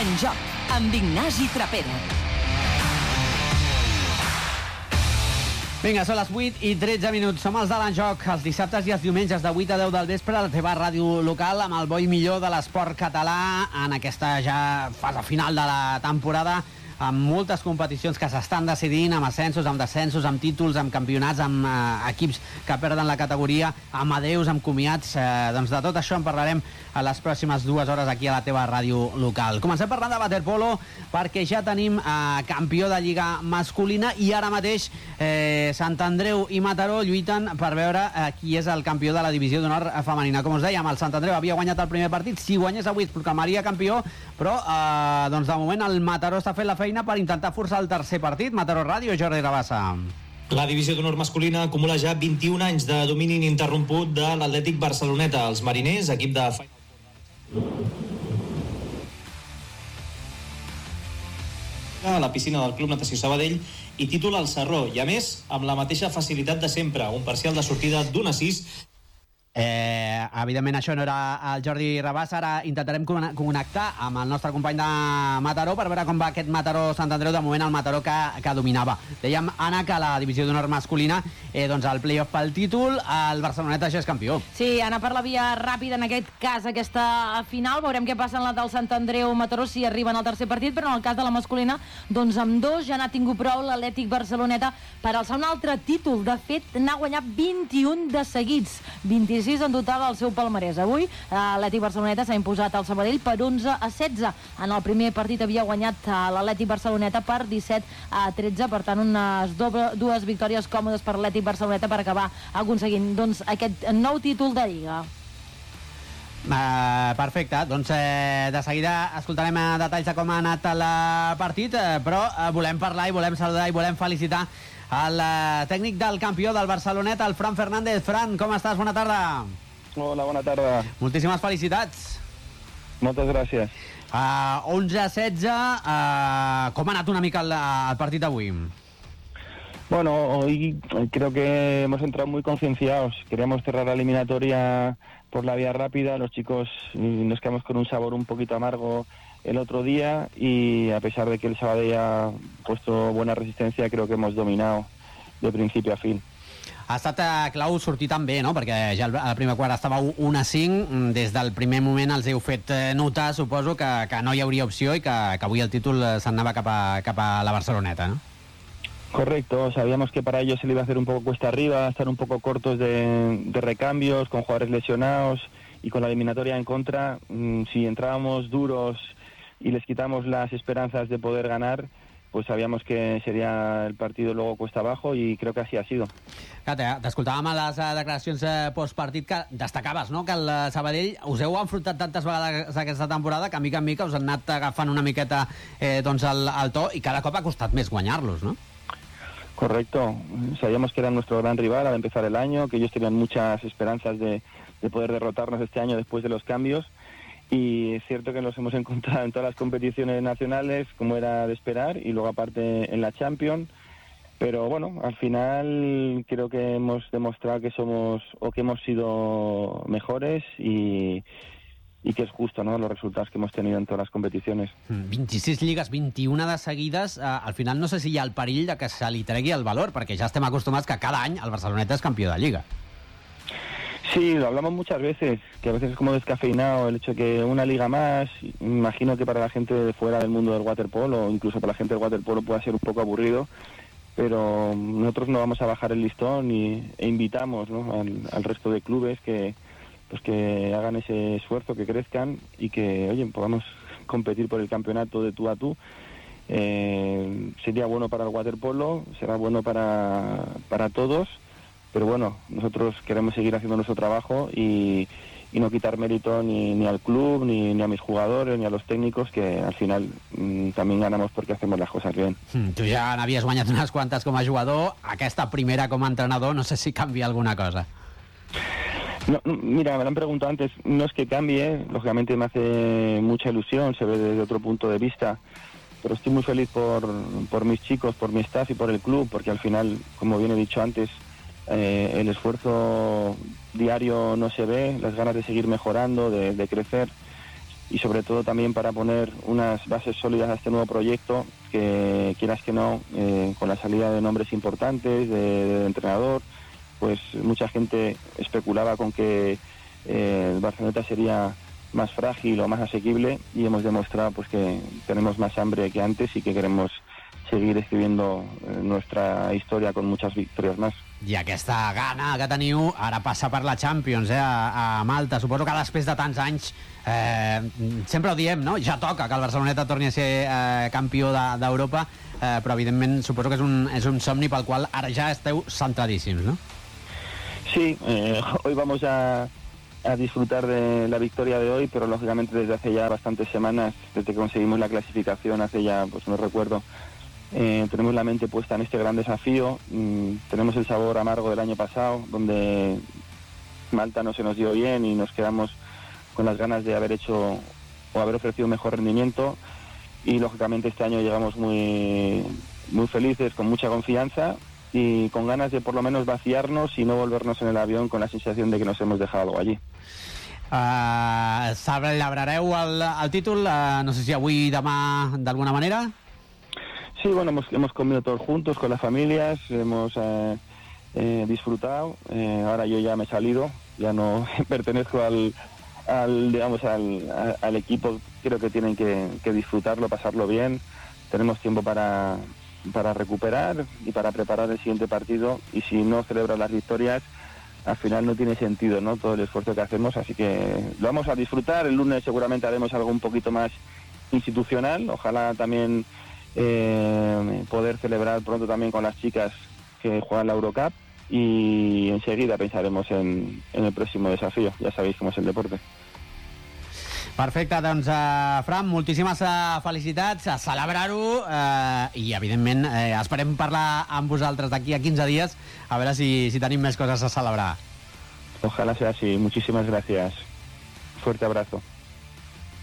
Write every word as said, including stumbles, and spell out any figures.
En Joc, amb Ignasi Trapero. Vinga, són les vuit i tretze minuts. Som els de l'En Joc, els dissabtes i els diumenges de vuit a deu del vespre a la teva ràdio local amb el bo i millor de l'esport català en aquesta ja fase final de la temporada, amb moltes competicions que s'estan decidint, amb ascensos, amb descensos, amb títols, amb campionats, amb eh, equips que perden la categoria, amb adeus, amb comiats. Eh, doncs de tot això en parlarem a les pròximes dues hores aquí a la teva ràdio local. Comencem parlant de waterpolo perquè ja tenim eh, campió de Lliga masculina i ara mateix eh, Sant Andreu i Mataró lluiten per veure eh, qui és el campió de la divisió d'honor femenina. Com us dèiem, el Sant Andreu havia guanyat el primer partit, si guanyés avui es proclamaria campió, però eh, doncs de moment el Mataró està fent la feina per intentar forçar el tercer partit. Mataró Ràdio, Jordi Rabassa. La divisió d'honor masculina acumula ja vint-i-un anys de domini ininterromput de l'Atlètic Barceloneta. Els mariners, equip de Final a la piscina del Club Natació Sabadell i títol al Sarró, i a més amb la mateixa facilitat de sempre, un parcial de sortida d'un a sis. Eh, evidentment això no era el Jordi Rabassa. Ara intentarem connectar amb el nostre company de Mataró per veure com va aquest Mataró-Sant Andreu. De moment el Mataró que, que dominava. Dèiem, Anna, que la divisió d'honor masculina eh, doncs el play-off pel títol, el Barceloneta ja és campió. Sí, Anna, per la via ràpida en aquest cas, aquesta final, veurem què passa en la del Sant Andreu-Mataró si arriben al tercer partit, però en el cas de la masculina doncs amb dos ja n'ha tingut prou l'Atlètic Barceloneta per alçar un altre títol. De fet, n'ha guanyat vint-i-un de seguits, vint-i-sis en total al seu palmarès. Avui l'Atlètic Barceloneta s'ha imposat al Sabadell per onze a setze. En el primer partit havia guanyat l'Atlètic Barceloneta per disset a tretze, per tant unes doble, dues victòries còmodes per l'Atlètic Barceloneta per acabar aconseguint doncs, aquest nou títol de Lliga. Uh, perfecte, doncs eh, de seguida escoltarem eh, detalls de com ha anat el partit, eh, però eh, volem parlar i volem saludar i volem felicitar el uh, tècnic del campió del Barcelonet, el Fran Fernández. Fran, com estàs? Bona tarda. Hola, bona tarda. Moltíssimes felicitats. Moltes gràcies. Uh, onze a setze, uh, com ha anat una mica el, el partit avui? Bueno, hoy creo que hemos entrado muy concienciados. Queríamos cerrar la eliminatoria por la vía rápida. Los chicos nos quedamos con un sabor un poquito amargo el otro día y a pesar de que el Sabadell ha puesto buena resistencia, creo que hemos dominado de principio a fin. Ha estat eh, clau sortir tan bé, no? Perquè ja al primer quart estàveu un a cinc, des del primer moment els heu fet eh, notar, suposo, que, que no hi hauria opció i que, que avui el títol se'n anava cap a, cap a la Barceloneta, no? Correcto, sabíamos que para ellos se le iba a hacer un poco cuesta arriba, estar un poco cortos de, de recambios, con jugadores lesionados y con la eliminatoria en contra. Mmm, si entrábamos duros y les quitamos las esperanzas de poder ganar, pues sabíamos que sería el partido luego cuesta abajo y creo que así ha sido. T'escoltàvem a les declaracions postpartit que destacaves, no?, que el Sabadell us heu enfrontat tantes vegades aquesta temporada que mica en mica us han anat agafant una miqueta eh, doncs el, el to i cada cop ha costat més guanyar-los, no? Correcto, sabíamos que era nuestro gran rival al empezar el año, que ellos tenían muchas esperanzas de, de poder derrotarnos este año después de los cambios. Y es cierto que nos hemos encontrado en todas las competiciones nacionales, como era de esperar, y luego aparte en la Champions. Pero bueno, al final creo que hemos demostrado que somos o que hemos sido mejores y, y que es justo, ¿no?, los resultados que hemos tenido en todas las competiciones. vint-i-sis lligues, vint-i-una de seguides. Uh, al final no sé si hi ha el perill de que se li tregui el valor, perquè ja estem acostumats que cada any el Barceloneta és campió de Lliga. Sí, lo hablamos muchas veces, que a veces es como descafeinado el hecho de que una liga más, imagino que para la gente de fuera del mundo del waterpolo, o incluso para la gente del waterpolo pueda ser un poco aburrido, pero nosotros no vamos a bajar el listón y, e invitamos, ¿no?, al, al resto de clubes que, pues que hagan ese esfuerzo, que crezcan y que, oye, podamos competir por el campeonato de tú a tú. Eh, sería bueno para el waterpolo, será bueno para, para todos. Pero bueno, nosotros queremos seguir haciendo nuestro trabajo y, y no quitar mérito ni, ni al club, ni, ni a mis jugadores, ni a los técnicos, que al final mmm, también ganamos porque hacemos las cosas bien. Mm, tu ja n'havies guanyat unes quantes com a jugador, aquesta primera com a entrenador, no sé si canvia alguna cosa. No, mira, me lo han preguntado antes, no es que cambie, lógicamente me hace mucha ilusión, se ve desde otro punto de vista, pero estoy muy feliz por, por mis chicos, por mi staff y por el club, porque al final, como bien he dicho antes, Eh, el esfuerzo diario no se ve, las ganas de seguir mejorando, de, de crecer, y sobre todo también para poner unas bases sólidas a este nuevo proyecto que, quieras que no, eh, con la salida de nombres importantes, de, de entrenador, pues mucha gente especulaba con que eh, el Barceloneta sería más frágil o más asequible, y hemos demostrado pues que tenemos más hambre que antes y que queremos seguir escribiendo eh, nuestra historia con muchas victorias más. I aquesta gana que teniu ara passa per la Champions, eh, a, a Malta. Suposo que després de tants anys, eh, sempre ho diem, no? Ja toca que el Barceloneta torni a ser eh, campió d'Europa, de, eh, però evidentment suposo que és un, és un somni pel qual ara ja esteu centradíssims, no? Sí, eh, hoy vamos a, a disfrutar de la victoria de hoy, pero lógicamente desde hace ya bastantes semanas, desde que conseguimos la clasificación, hace ya, pues no recuerdo, Eh, tenemos la mente puesta en este gran desafío. Mm, tenemos el sabor amargo del año pasado, donde Malta no se nos dio bien y nos quedamos con las ganas de haber hecho o haber ofrecido un mejor rendimiento, y lógicamente este año llegamos muy, muy felices, con mucha confianza y con ganas de por lo menos vaciarnos y no volvernos en el avión con la sensación de que nos hemos dejado algo allí. Uh, celebrareu el, el títol, uh, no sé si avui, demà, d'alguna manera? Sí, bueno, hemos, hemos comido todos juntos con las familias, hemos eh, eh, disfrutado. Eh, ahora yo ya me he salido, ya no pertenezco al, al digamos, al, al equipo. Creo que tienen que, que disfrutarlo, pasarlo bien. Tenemos tiempo para, para recuperar y para preparar el siguiente partido. Y si no celebras las victorias, al final no tiene sentido, ¿no?, todo el esfuerzo que hacemos. Así que lo vamos a disfrutar. El lunes seguramente haremos algo un poquito más institucional. Ojalá también Eh, poder celebrar pronto también con las chicas que juegan la Eurocup, y enseguida pensaremos en, en el próximo desafío. Ja sabéis cómo es el deporte. Perfecte, doncs, uh, Fran, moltíssimes uh, felicitats, a celebrar-ho, uh, i evidentment uh, esperem parlar amb vosaltres d'aquí a quinze dies, a veure si, si tenim més coses a celebrar. Ojalá sea así. Muchísimas gracias. Fuerte abrazo.